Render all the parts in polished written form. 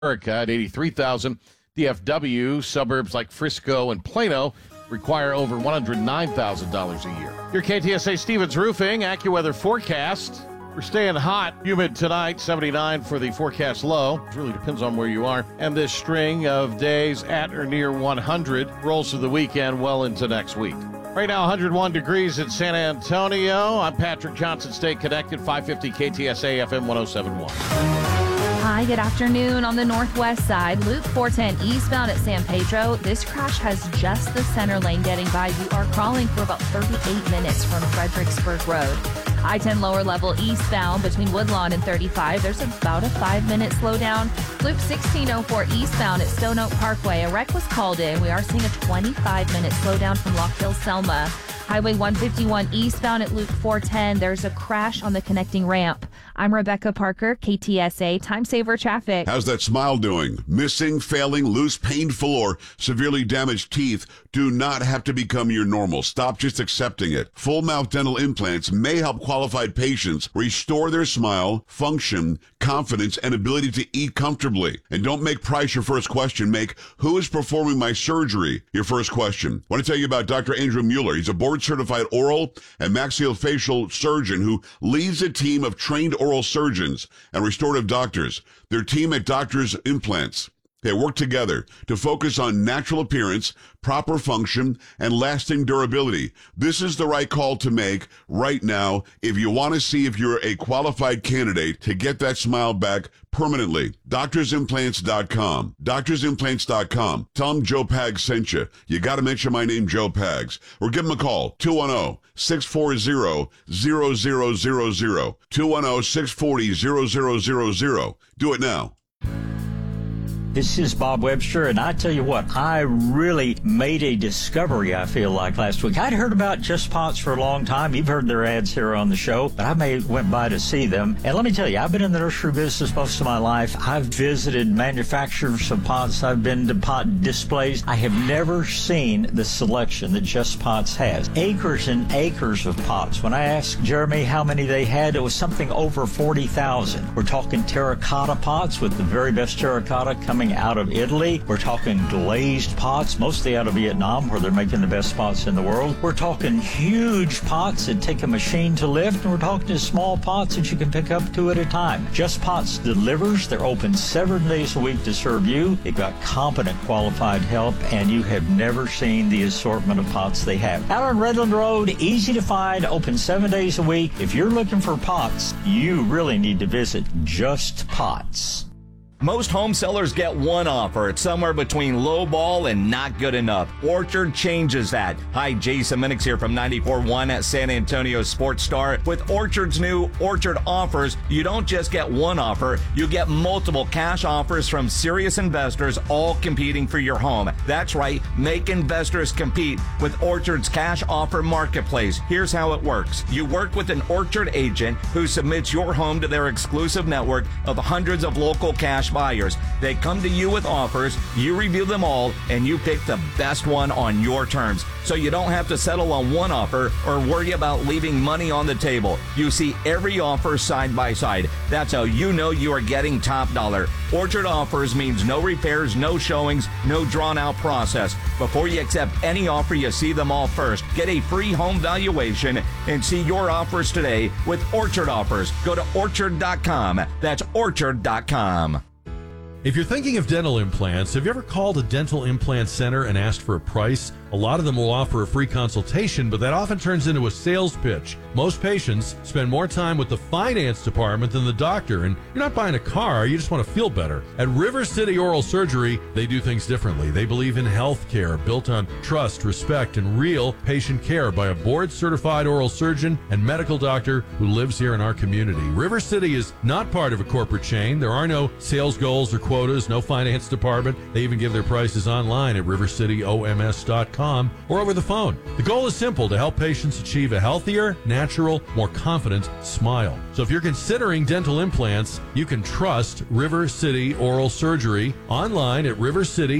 America at $83,000. DFW, suburbs like Frisco and Plano require over $109,000 a year. Your KTSA Stevens Roofing AccuWeather forecast. We're staying hot, humid tonight, 79 for the forecast low. It really depends on where you are. And this string of days at or near 100 rolls through the weekend well into next week. Right now, 101 degrees in San Antonio. I'm Patrick Johnson, Stay Connected, 550 KTSA FM 107.1. Hi, good afternoon. On the northwest side, Loop 410 eastbound at San Pedro. This crash has just the center lane getting by. You are crawling for about 38 minutes from Fredericksburg Road. I-10 lower level eastbound between Woodlawn and 35. There's about a 5-minute slowdown. Loop 1604 eastbound at Stone Oak Parkway. A wreck was called in. We are seeing a 25-minute slowdown from Lock Hill Selma. Highway 151 eastbound at Loop 410. There's a crash on the connecting ramp. I'm Rebecca Parker, KTSA Time Saver Traffic. How's that smile doing? Missing, failing, loose, painful, or severely damaged teeth do not have to become your normal. Stop just accepting it. Full mouth dental implants may help qualified patients restore their smile, function, confidence, and ability to eat comfortably. And don't make price your first question. Make who is performing my surgery your first question. I want to tell you about Dr. Andrew Mueller. He's a board-certified oral and maxillofacial surgeon who leads a team of trained oral surgeons and restorative doctors. Their team at Doctors Implants. They work together to focus on natural appearance, proper function, and lasting durability. This is the right call to make right now if you want to see if you're a qualified candidate to get that smile back permanently. DoctorsImplants.com. DoctorsImplants.com. Tell them Joe Pags sent you. You got to mention my name, Joe Pags. Or give them a call, 210-640-0000. 210-640-0000. Do it now. This is Bob Webster, and I tell you what, I really made a discovery, I feel like, last week. I'd heard about Just Pots for a long time. You've heard their ads here on the show, but I went by to see them. And let me tell you, I've been in the nursery business most of my life. I've visited manufacturers of pots. I've been to pot displays. I have never seen the selection that Just Pots has. Acres and acres of pots. When I asked Jeremy how many they had, it was something over 40,000. We're talking terracotta pots with the very best terracotta coming out of Italy. We're talking glazed pots, mostly out of Vietnam, where they're making the best pots in the world. We're talking huge pots that take a machine to lift, and we're talking small pots that you can pick up 2 at a time. Just Pots delivers. They're open 7 days a week to serve you. They've got competent, qualified help, and you have never seen the assortment of pots they have. Out on Redland Road, easy to find, open 7 days a week. If you're looking for pots, you really need to visit Just Pots. Most home sellers get one offer. It's somewhere between low ball and not good enough. Orchard changes that. Hi, Jason Minix here from 94.1 at San Antonio Sports Star. With Orchard's new Orchard offers, you don't just get one offer, you get multiple cash offers from serious investors, all competing for your home. That's right, make investors compete with Orchard's cash offer marketplace. Here's how it works. You work with an Orchard agent who submits your home to their exclusive network of hundreds of local cash buyers. They come to you with offers, you review them all, and you pick the best one on your terms. So you don't have to settle on one offer or worry about leaving money on the table. You see every offer side by side. That's how you know you are getting top dollar. Orchard offers means no repairs, no showings, no drawn out process. Before you accept any offer, you see them all first. Get a free home valuation and see your offers today with Orchard offers. Go to orchard.com. That's orchard.com. If you're thinking of dental implants, have you ever called a dental implant center and asked for a price? A lot of them will offer a free consultation, but that often turns into a sales pitch. Most patients spend more time with the finance department than the doctor, and you're not buying a car, you just want to feel better. At River City Oral Surgery, they do things differently. They believe in health care built on trust, respect, and real patient care by a board-certified oral surgeon and medical doctor who lives here in our community. River City is not part of a corporate chain. There are no sales goals or quotas, no finance department. They even give their prices online at rivercityoms.com or over the phone. The goal is simple: to help patients achieve a healthier, natural, more confident smile. So if you're considering dental implants, you can trust River City Oral Surgery online at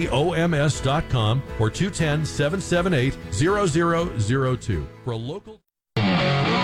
rivercityoms.com or 210-778-0002 for a local